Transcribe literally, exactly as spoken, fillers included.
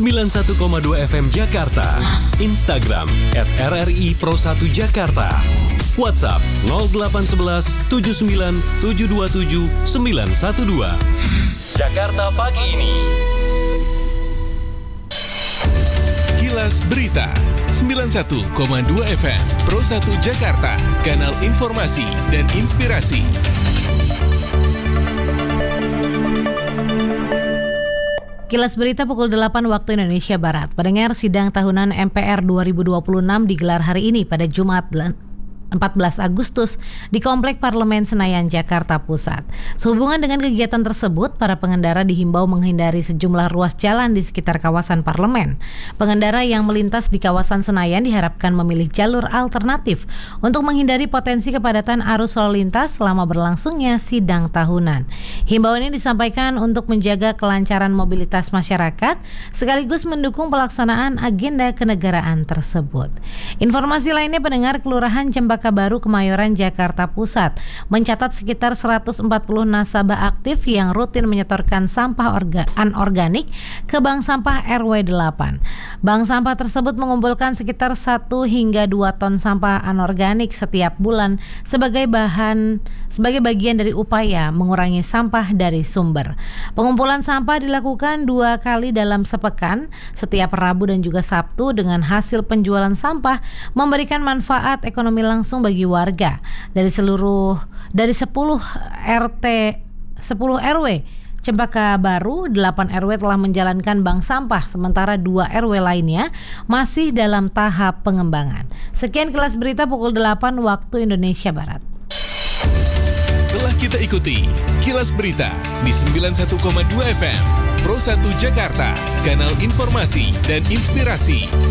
sembilan puluh satu koma dua F M Jakarta. Instagram at R R I Pro satu Jakarta. WhatsApp nol delapan satu satu tujuh sembilan tujuh dua tujuh sembilan satu dua. Jakarta Pagi Ini. Kilas Berita sembilan puluh satu koma dua F M Pro satu Jakarta, kanal informasi dan inspirasi. Kilas Berita pukul delapan waktu Indonesia Barat. Pendengar, sidang tahunan M P R dua ribu dua puluh enam digelar hari ini pada Jumat empat belas Agustus di Komplek Parlemen Senayan, Jakarta Pusat. Sehubungan dengan kegiatan tersebut, para pengendara dihimbau menghindari sejumlah ruas jalan di sekitar kawasan parlemen. Pengendara yang melintas di kawasan Senayan diharapkan memilih jalur alternatif untuk menghindari potensi kepadatan arus lalu lintas selama berlangsungnya sidang tahunan. Himbauan ini disampaikan untuk menjaga kelancaran mobilitas masyarakat sekaligus mendukung pelaksanaan agenda kenegaraan tersebut. Informasi lainnya, pendengar, Kelurahan Cempaka Baru, Kemayoran, Jakarta Pusat mencatat sekitar seratus empat puluh nasabah aktif yang rutin menyetorkan sampah orga, anorganik ke bank sampah R W delapan. Bank sampah tersebut mengumpulkan sekitar satu hingga dua ton sampah anorganik setiap bulan sebagai bahan sebagai bagian dari upaya mengurangi sampah dari sumber. Pengumpulan sampah dilakukan dua kali dalam sepekan, setiap Rabu dan juga Sabtu, dengan hasil penjualan sampah memberikan manfaat ekonomi langsung bagi warga. Dari seluruh dari sepuluh R T sepuluh R W Cempaka Baru, delapan R W telah menjalankan bank sampah, sementara dua R W lainnya masih dalam tahap pengembangan. Sekian Kilas Berita pukul delapan waktu Indonesia Barat. Telah kita ikuti Kilas Berita di sembilan puluh satu koma dua F M Pro satu Jakarta, kanal informasi dan inspirasi.